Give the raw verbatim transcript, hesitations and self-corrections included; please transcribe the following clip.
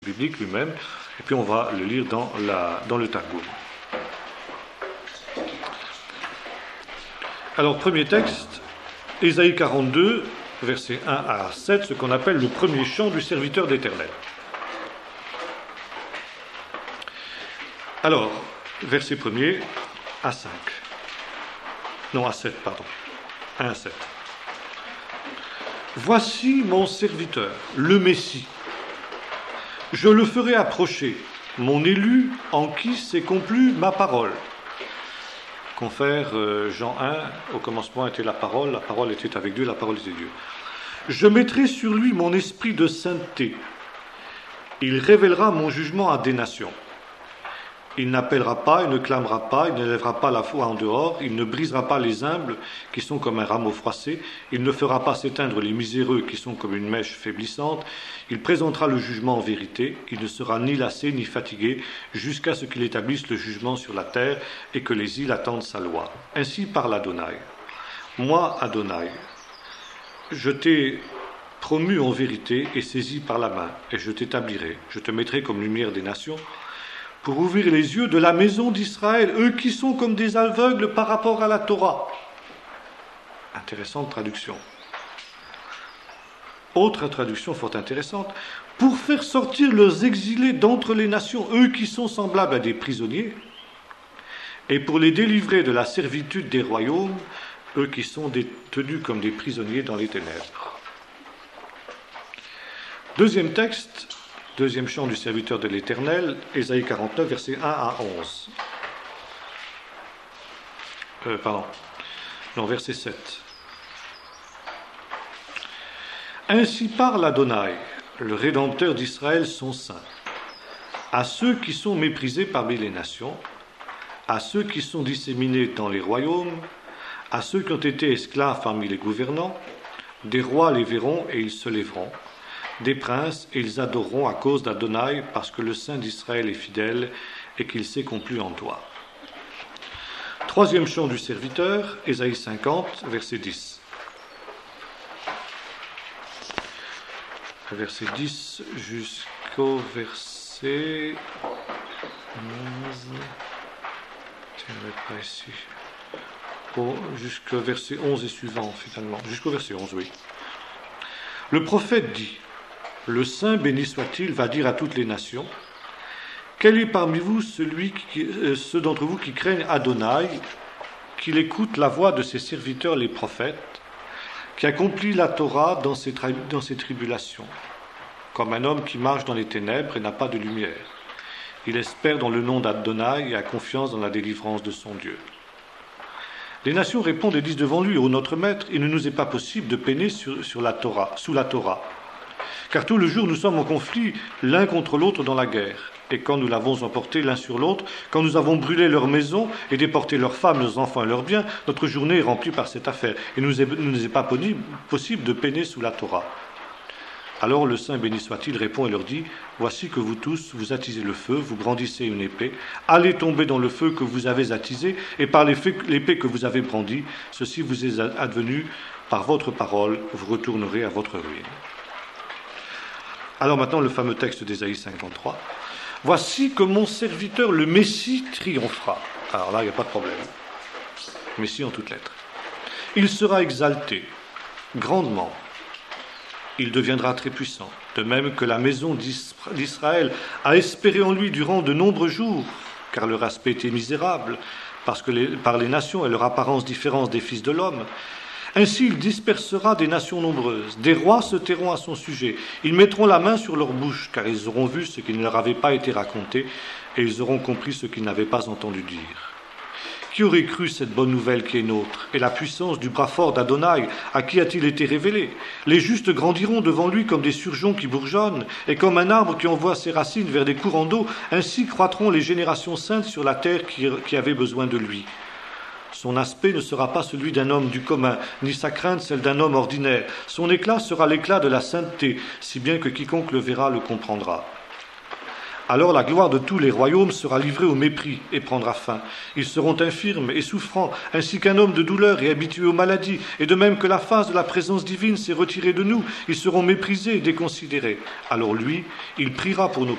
biblique lui-même, et puis on va le lire dans, la, dans le Targum. Alors, premier texte, Ésaïe quarante-deux, versets un à sept, ce qu'on appelle le premier chant du serviteur d'Éternel. Alors, verset premier à cinq. Non, à sept, pardon. un à sept. Voici mon serviteur, le Messie. Je le ferai approcher, mon élu en qui s'est conclue ma parole. Confère euh, Jean un, au commencement était la parole, la parole était avec Dieu, la parole était Dieu. Je mettrai sur lui mon esprit de sainteté. Il révélera mon jugement à des nations. Il n'appellera pas, il ne clamera pas, il ne lèvera pas la foi en dehors, il ne brisera pas les humbles qui sont comme un rameau froissé, il ne fera pas s'éteindre les miséreux qui sont comme une mèche faiblissante, il présentera le jugement en vérité, il ne sera ni lassé ni fatigué, jusqu'à ce qu'il établisse le jugement sur la terre et que les îles attendent sa loi. Ainsi parle Adonai. Moi, Adonai, je t'ai promu en vérité et saisi par la main, et je t'établirai, je te mettrai comme lumière des nations, pour ouvrir les yeux de la maison d'Israël, eux qui sont comme des aveugles par rapport à la Torah. Intéressante traduction. Autre traduction fort intéressante, pour faire sortir leurs exilés d'entre les nations, eux qui sont semblables à des prisonniers, et pour les délivrer de la servitude des royaumes, eux qui sont tenus comme des prisonniers dans les ténèbres. Deuxième texte, deuxième chant du serviteur de l'Éternel, Ésaïe quarante-neuf, versets un à onze. Euh, pardon, non, verset sept. Ainsi parle Adonai, le Rédempteur d'Israël, son saint, à ceux qui sont méprisés parmi les nations, à ceux qui sont disséminés dans les royaumes, à ceux qui ont été esclaves parmi les gouvernants, des rois les verront et ils se lèveront, des princes, et ils adoreront à cause d'Adonai, parce que le Saint d'Israël est fidèle et qu'il s'est complu en toi. Troisième chant du serviteur, Ésaïe cinquante, verset dix. Verset dix jusqu'au verset onze. Tiens, pas ici. Oh, jusqu'au verset onze et suivant, finalement. Jusqu'au verset onze, oui. Le prophète dit: le Saint, béni soit-il, va dire à toutes les nations, quel est parmi vous celui qui, euh, ceux d'entre vous qui craignent Adonai, qu'il écoute la voix de ses serviteurs les prophètes, qui accomplit la Torah dans ses, tra- dans ses tribulations, comme un homme qui marche dans les ténèbres et n'a pas de lumière. Il espère dans le nom d'Adonai et a confiance dans la délivrance de son Dieu. Les nations répondent et disent devant lui: ô notre maître, il ne nous est pas possible de peiner sur, sur la Torah, sous la Torah. Car tout le jour nous sommes en conflit l'un contre l'autre dans la guerre. Et quand nous l'avons emporté l'un sur l'autre, quand nous avons brûlé leurs maisons et déporté leurs femmes, leurs enfants et leurs biens, notre journée est remplie par cette affaire. Et il ne nous est pas possible de peiner sous la Torah. Alors le Saint, béni soit-il, répond et leur dit: voici que vous tous, vous attisez le feu, vous brandissez une épée, allez tomber dans le feu que vous avez attisé, et par l'épée que vous avez brandie, ceci vous est advenu par votre parole, vous retournerez à votre ruine. Alors maintenant, le fameux texte d'Ésaïe cinquante-trois. Voici que mon serviteur, le Messie, triomphera. Alors là, il n'y a pas de problème. Messie en toutes lettres. Il sera exalté, grandement. Il deviendra très puissant, de même que la maison d'Israël a espéré en lui durant de nombreux jours, car leur aspect était misérable, parce que les, par les nations et leur apparence différente des fils de l'homme. Ainsi il dispersera des nations nombreuses, des rois se tairont à son sujet, ils mettront la main sur leur bouche, car ils auront vu ce qui ne leur avait pas été raconté, et ils auront compris ce qu'ils n'avaient pas entendu dire. Qui aurait cru cette bonne nouvelle qui est nôtre, et la puissance du bras fort d'Adonai, à qui a-t-il été révélé? Les justes grandiront devant lui comme des surgeons qui bourgeonnent, et comme un arbre qui envoie ses racines vers des courants d'eau, ainsi croîtront les générations saintes sur la terre qui, qui avait besoin de lui. Son aspect ne sera pas celui d'un homme du commun, ni sa crainte celle d'un homme ordinaire. Son éclat sera l'éclat de la sainteté, si bien que quiconque le verra le comprendra. Alors la gloire de tous les royaumes sera livrée au mépris et prendra fin. Ils seront infirmes et souffrants, ainsi qu'un homme de douleur et habitué aux maladies. Et de même que la face de la présence divine s'est retirée de nous, ils seront méprisés et déconsidérés. Alors lui, il priera pour nos